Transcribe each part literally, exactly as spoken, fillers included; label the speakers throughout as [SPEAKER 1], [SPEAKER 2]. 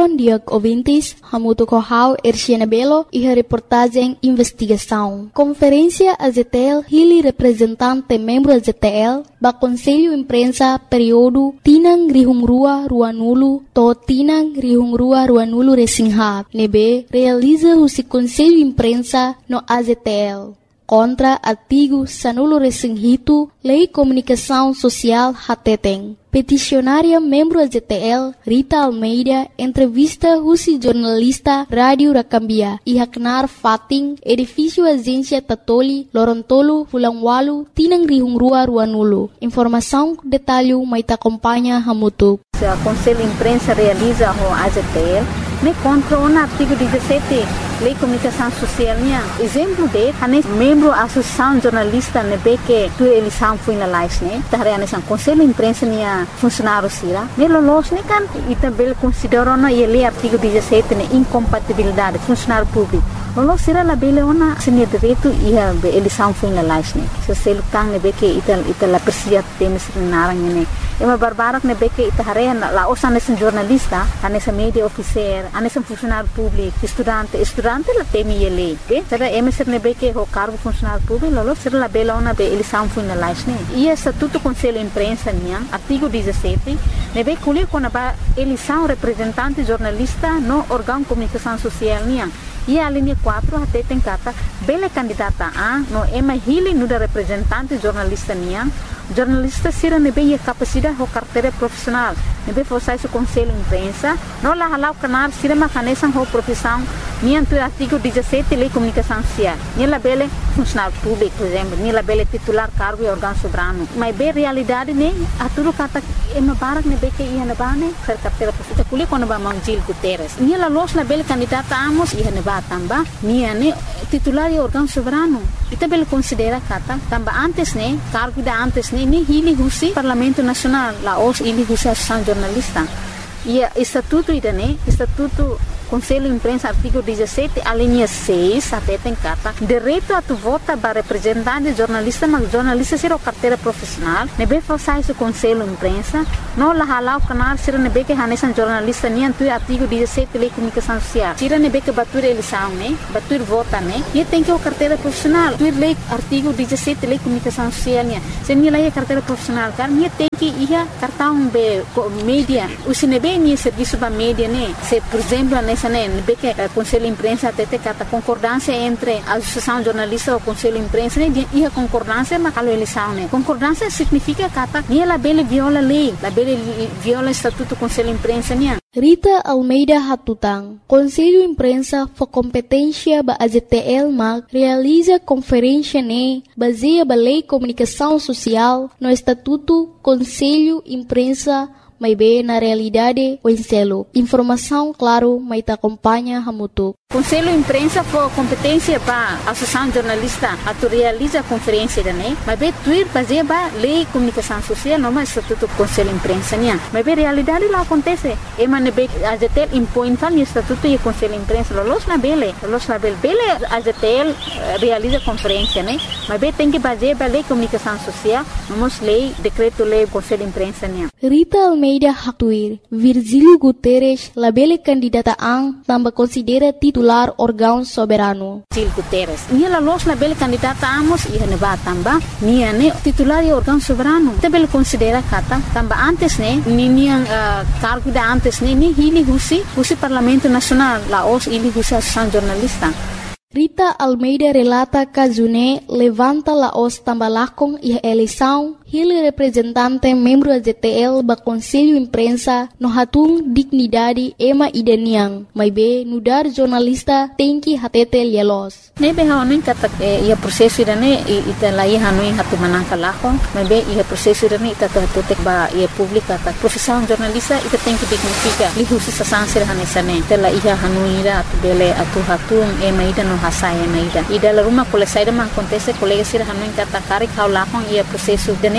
[SPEAKER 1] Bom dia, ouvintes. Hamuto Kohau, Erciana Belo e a reportagem Investigação. Conferência A Z T L, Hili representante membro A Z T L, ba Conselho Imprensa período Tinang Rihungrua Ruanulu, to Tinang Rihungrua Ruanulu Resinghab. Nebe realiza o Conselho Imprensa no A Z T L. Contra artigo Sanulo Resinghito, Lei Comunicação Social Hateteng. Peticionária membro A Z T L, Rita Almeida, entrevista Rusi jornalista Rádio Rakambia, e Haknar Fating, edifício Agência Tatoli, Lorontolo, Fulangwalu, Tinang Rihungrua Ruanulu. Informação, detalhe, Maita acompanha Hamutu.
[SPEAKER 2] O Conselho Imprensa realiza o A Z T L, me contra o artigo dezessete, Lei Comunicação Social. Exemplo de, ane membro da Associação Jornalista nebe que tu eleição foi na live, né? Tahre ane sang Conselho Imprensa nia funcionário sira. Ne lolos ne kan ita bel considera na ele artigo dezessete ne incompatibilidade funcionário público. Lolos sira la bele ona senia direito ia eleição foi na live, né? Se selu kang nebe que ita ita la persia temes narang ne. Ema barbarak nebe que ita hare la osan ne jornalista, ane sa media officer, ane sa funcionário público, estudante, estudante la temi ele, ke? Será ema ser nebe que o cargo funcionário público, lolos sira la bele ona be eleição foi na live, né? E estatuto Conselho Imprensa nia, artigo dezessete, nebe colher com a eleição representante jornalista no órgão comunicação social nia. E a linha quatro até tem cata bela candidata a no ema hili no da representante jornalista nia. Jornalista sira nebe a capacidade ou carteira profissional. Nebe fosse o Conselho Imprensa, não lá halau canar sira macanesan ou profissão nia do artigo dezessete Lei Comunicação Social. Nia la bela funcionário público, por exemplo, nia la bela titular cargo e órgão soberano. Mas bem realidade ne a tudo cata ema barak nebe que ia na bane ser carteira profissional. Kuli quando ba Mangjil Guterres. Nia la los na bela candidata amos ia na ba tamba nia ne titular e órgão soberano. Ita bela considera kata tamba antes ne cargo da antes ne ni hili husi Parlamento Nacional la os hili husi Associação Jornalista. E estatuto ida ne estatuto Conselho Imprensa, artigo dezessete, a linha seis, até tem carta, direito a tu vota para representante jornalista, mas jornalista será carteira profissional, nebe façais o Conselho Imprensa, não lá halau canal, será nebe que hanesan jornalista, nem tu artigo dezessete, Lei Comunicação Social, será nebe que batur eleição, né, batur vota, né, e tem que o carteira profissional, tu lei artigo dezessete, Lei Comunicação Social, né, se nem lá é carteira profissional, cara, nem tem que ir cartão be mídia, o se nebe nem serviço da mídia, né, se por exemplo, né nebe que o Conselho Imprensa até tem a concordância entre a Associação Jornalista e o Conselho Imprensa, né, e a concordância mas a eleição, né, concordância significa que nem a bela viola a lei, a bela viola o Estatuto do Conselho Imprensa, né.
[SPEAKER 1] Rita Almeida Hatutang, Conselho Imprensa for competência ba A Z T L mag realiza conferência ne baseia ba Lei Comunicação Social no Estatuto Conselho Imprensa mas bem na realidade o enselo. Informação, claro, mas te acompanha Hamutu.
[SPEAKER 2] Conselho Imprensa for competência para a Associação Jornalista a tu realiza a conferência da né, mas bem tuir baseia ba Lei Comunicação Social não mais Estatuto Conselho Imprensa nia. Mas bem realidade lá acontece. E mas nebe A Z T L impõe tal Estatuto e Conselho Imprensa los na bele, los na bele, bele A Z T L realiza conferência né, mas bem tem que baseia ba Lei Comunicação Social, vamos lei decreto lei Conselho Imprensa nia.
[SPEAKER 1] Rita Almeida Hatuir, Virgílio Guterres, labele candidata ang tambah considera titular órgão soberano.
[SPEAKER 2] Virgílio Guterres, nia la los labele candidata amos ia ne ba tamba, nia ne titular e órgão soberano. Tabele considera kata tamba antes ne, ni nia uh, cargo da antes ne, ni hili husi, husi Parlamento Nacional, la os hili husi Associação Jornalista.
[SPEAKER 1] Rita Almeida relata que June levanta la os tambalakong e eleição, ele representante membro da Z T L ba Conselho Imprensa no hatung dignidade ema idaniang, mas be nudar jornalista tem que hatete lielos.
[SPEAKER 2] Nebe haonin kata ia prosesso irane ita lai hanuin hatu manangka lakong, mas be ia prosesso irane ita hatete ba ia publika ta profissão jornalista ita tem que dignifica li husi sasansir hanesane ita la ia hanuira atu bele atu hatung ema ida no hasaya na ida ida la rumah kole saida ma acontece colega sir hanuin kata kari kau lakong ia prosesso dene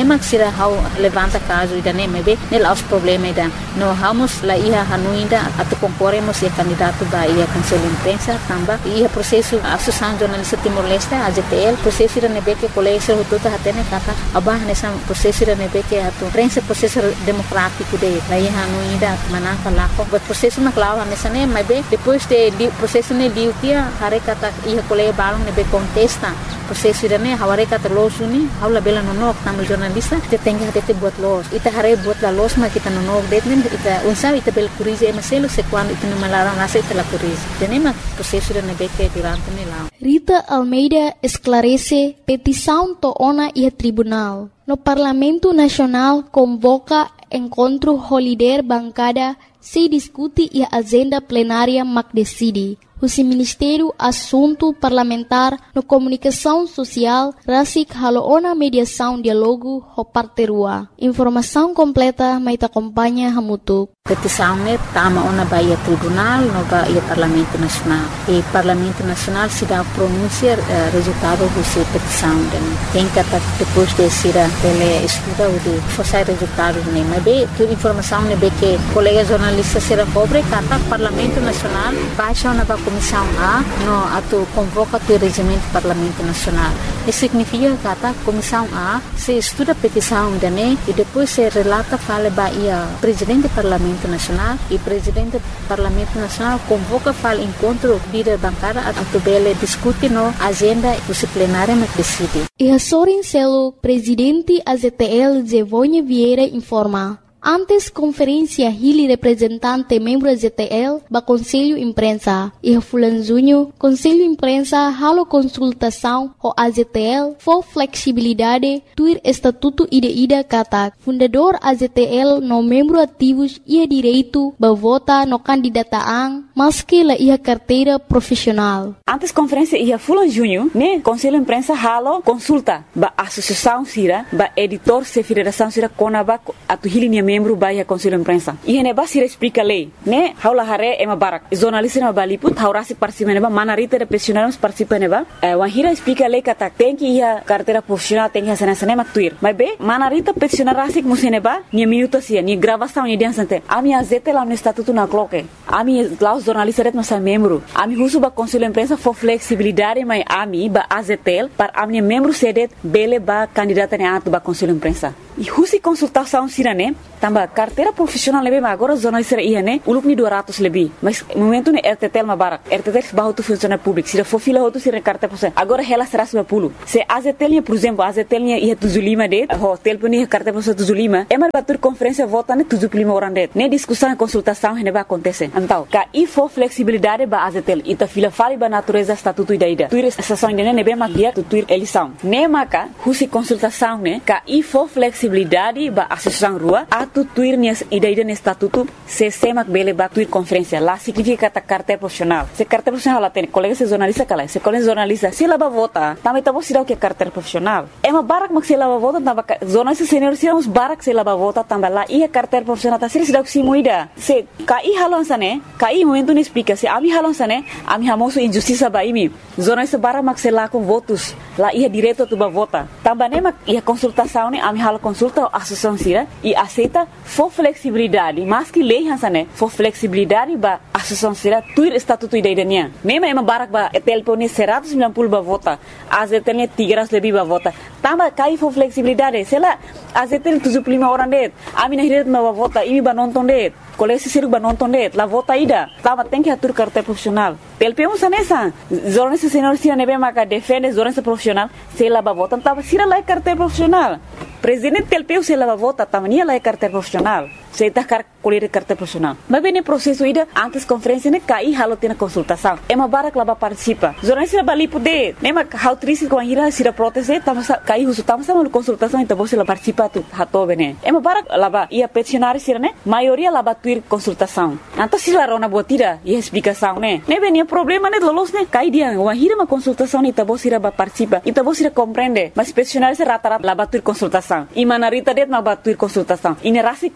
[SPEAKER 2] nema sira hau levanta caso ida nema be nel aos problema ida no hamos la ia hanuinda atu concorremos e candidato ba ia conselho imprensa tamba ia processo associação jornalista Timor-Leste A J T L processo ida nebe que colégio hututa hatene kata abah nessa processo ida nebe que atu prensa processo democrático de la ia hanuinda manaka lako but processo na clava nessa ne mas be depois de processo ne diutia hare kata ia colégio balong nebe contesta processo ida ne haware kata losuni haula bela nonok tamu jornalista kita tenga hati buat los ita hare buat la los ma kita nonok detnen ita unsa ita bel kurize maselo se quando ita numalara nasa ita la kurize tenema processo ida nebe que durante ne la
[SPEAKER 1] Rita Almeida esclarece petição toona e tribunal. No Parlamento Nacional convoca encontro holiday bancada se discute e a agenda plenária mac decide. O Ministério Assunto Parlamentar no Comunicação Social rasik haloona mediação diálogo ho parterua. Informação completa mai te acompanha hamutuk.
[SPEAKER 2] Petição ne tama ona baia tribunal no baia Parlamento Nacional. E Parlamento Nacional se dá pronunciar uh, resultado dessa petição. Tem que depois de ser ele estuda o de forçar resultados ne. Mas bem, toda informação ne be que colega jornalista será cobre kata Parlamento Nacional baixa ona ba Comissão A no atu convoca o regimento do Parlamento Nacional. Isso significa que a Comissão A se estuda a petição de ne e depois se relata fala baia presidente do Parlamento Nacional e presidente do Parlamento Nacional convoca fala encontro líder bancada atu bele discute no agenda do plenário mas decide.
[SPEAKER 1] E a Sorin Celo, presidente A Z T L Zevonha Vieira informa. Antes conferência Hili representante membro da Z T L ba Conselho Imprensa e Fulan Junho Conselho Imprensa halo consultação ho A Z T L for flexibilidade tuir estatuto ida ida kata fundador A Z T L no membro ativos ia direito ba vota no candidataan maski la ia carteira profissional.
[SPEAKER 3] Antes conferência ia Fulan Junho ne Conselho Imprensa halo consulta ba associação sira ba editor se federação sira konaba atu Hili membro baia Conselho Imprensa. E hene ba sira explica lei, né? Haula hare ema barak. Jornalista na baliput, haurasi participa neba, manarita de profissionais participa neba. Eh, wahira explica lei kata tem que ia carteira profissional tem que sana sana maktuir. Mas be, manarita profissional rasik museneba, ni minuto sia, ni gravação ni dia sante. Ami azete lá no estatuto na cloque. Ami lá os jornalistas ret nossa membro. Ami husu ba Conselho Imprensa for flexibilidade, mas ami ba A Z T L para ami membro sedet bele ba candidata ne atu ba Conselho Imprensa. E husi consultação sirane tamba carteira profissional lebe agora jornalista ia ne ulup ni dua ratus lebih mas momento ne R T T L mabarak R T T L bahu tu funcionário público sira for fila hotu sira carteira profissional agora ela será seratus lima puluh se A Z T L por exemplo A Z T L ia tujuh puluh lima det ho telefoni carteira profissional tujuh puluh lima emar batur conferência vota ne tujuh puluh lima orang det ne discussão consultação hene ba acontece então ka i for flexibilidade ba A Z T L ita fila fali ba natureza estatuto ida ida tuir estação ne ne be mak dia tu tuir eleição ne maka husi consultação ne ka i for flexibilidade ba associação rua atu tuir nias ida-ida ni estatuto se semak bele ba tuir conferência lá significa kata carteira profissional se carteira profissional lá tem colega se jornalista kala se colega jornalista se lá ba vota também tá você dá o que é carteira profissional é uma barak mak se lá ba vota tamba jornalista senior se uns barak se lá ba vota tamba lá ia carteira profissional tá se dá o que se moida se kai halon sane kai momento ni explica se ami halon sane ami hamoso injustiça ba imi jornalista barak mak se lá com votos lá ia direto tu ba vota tamba ne mak ia consultação ne ami halo consulta associação sira e aceita for flexibilidade mas que lei hansane for flexibilidade ba associação sira tuir estatuto ida idania mema ema barak ba telefone seratus sembilan puluh ba vota A Z T L tiga ratus lebih ba vota tamba kai for flexibilidade sela A Z T L tujuh puluh lima orang det ami na hiret ba vota imi ba nonton det kolesi siru ba nonton det la vota ida tamba tem que atur carteira profissional T L P um sanesa jornalista senior sira nebe maka defende jornalista profissional sela ba vota tamba sira la carteira profissional presidente T L P se lava vota tamania la carteira profissional se tá car colher carteira profissional mas bem no processo ida antes conferência ne cai halo tem consultação é uma barak lá participa jornalista bali poder nem ma how triste com a ira sira proteste tamo cai uso tamo sama consultação então você lá participa tu hato bene é uma barak lá ia peticionar sira ne maioria lá tuir consultação então se lá rona botira e explicação né ne bem problema ne lolos ne cai dia uma ira uma consultação então você lá participa então você compreende mas peticionar se rata-rata lá tuir consultação e manarita det ma tuir consultação e ne rasi contra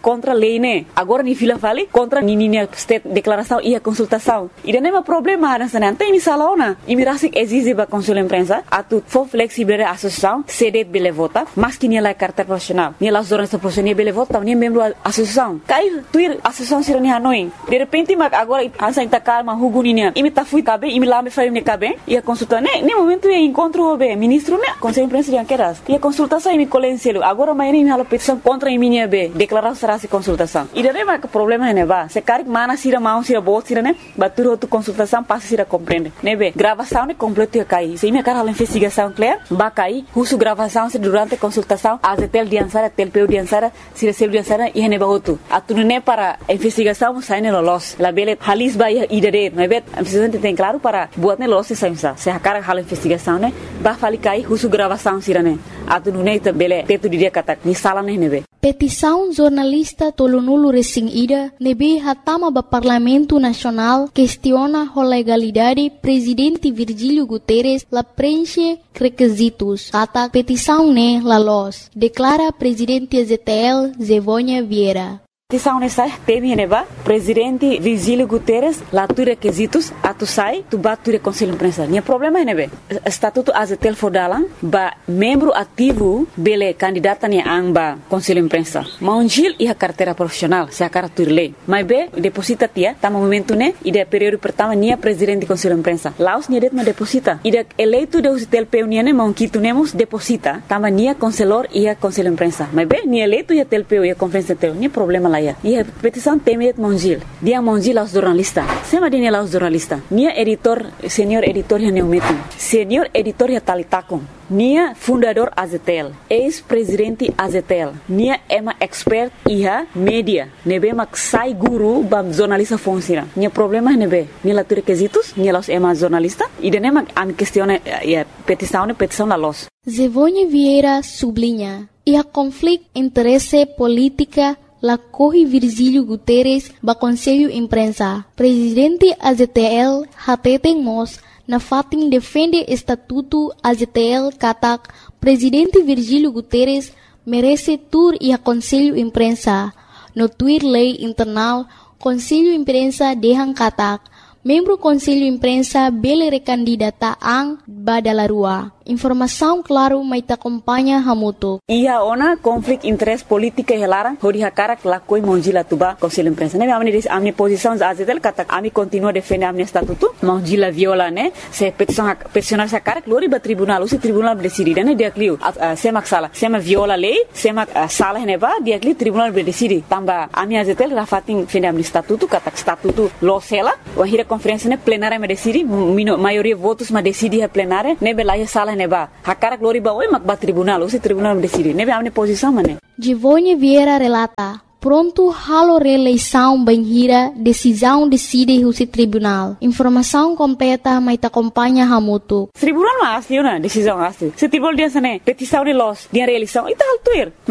[SPEAKER 3] lei né agora ni fila vale contra ni ni state declaração e a consultação e não é problema nessa não tem misalaona e mirasi exige ba conselho imprensa a tu for flexível a associação cede bele vota mas que ni la carta profissional ni la zona profissional bele vota ni membro a associação cai tuir associação sira ni hanoi de repente mas agora ansa inta calma huguni ni e me tá fui cabe e me lá me faz me cabe e a consulta né nem momento é encontro o ministro né conselho imprensa de anqueras e a consultação e me colencielo agora mais nem me petição contra a minha B declaração será se consultação e daí mas o problema é ba se cari mana sira mão sira bot sira né batur outra consultação passa sira compreende né be gravação né completo cai se minha cara a investigação clear ba cai uso gravação se durante a consultação a tel diansara tel peu diansara sira sel diansara e ne ba outro atu né para a investigação sai ne los la bele halis ba e dere né be a presidente tem claro para buat ne los se se a cara a investigação né ba fali cai uso gravação sira né atu né bele teto dia kata ni sala né ne be
[SPEAKER 1] petição jornalista Tolonulu Resing Ida nebe hatama ba Parlamento Nacional questiona a legalidade presidente Virgílio Guterres la preenche requisitos kata petição ne la los declara presidente Z T L Zevônia Vieira.
[SPEAKER 3] Petição nessa teme neba presidente Virgílio Guterres lá tu requisitos a tu sai tu bat tu conselho imprensa nem problema nebe estatuto A Z T L fodalan ba membro ativo bele candidata ne amba conselho imprensa maungil e a carteira profissional se a carteira lei mas be deposita tia tá momento né e de período pertama nia presidente conselho imprensa laos nia det ma deposita e de eleito de Z T L P unia ne maunquito nemos deposita tama nia conselor e a conselho imprensa mas be nia eleito e a T L P e a conferência T L nem problema e a petição tem mongil dia mongil aos jornalistas sema dia aos jornalistas nia editor senior editor ya neumetu senior editor ya talitakon nia fundador A Z T L ex-presidente A Z T L nia ema expert iha media nebe mak sai guru bam jornalista funciona nia problema nebe nia la requisitos nia los ema jornalista e de nema am questione ya petição petição la los
[SPEAKER 1] Zevônia Vieira sublinha e a conflito interesse política la corre Virgílio Guterres ba Conselho Imprensa. Presidente A Z T L hateten mos na fatin defende estatuto A Z T L katak Presidente Virgílio Guterres merece tur e a Conselho Imprensa. No tuir lei internal Conselho Imprensa dehang katak membro Conselho Imprensa bele recandidata ang badalarua. Informação claro mai ta acompanha hamuto.
[SPEAKER 3] Ia ona conflito interesse política e lara hodi hakara la koi monjila tuba Conselho Imprensa. Ne amni amni posição A Z T L kata ami continua defender amni estatuto monjila viola né se petição peticionar sa cara glori ba tribunal o se tribunal decidir né dia clio se maksala se ma viola lei se ma sala ne ba dia clio tribunal decidir tamba ami A Z T L rafatin defender amni estatuto kata estatuto lo sela o hira conferência né plenária me decidi maioria votos ma decidi a plenária ne bela sala neba hakara glori ba oi mak ba tribunal o se tribunal decide nebe amne posição mané
[SPEAKER 1] Zevônia Vieira relata pronto halo reeleição banhira decisão decide o se tribunal informação completa mai ta acompanha hamuto
[SPEAKER 3] tribunal mas asli na decisão asli se tribunal dia sane petição de los dia reeleição e tal tuir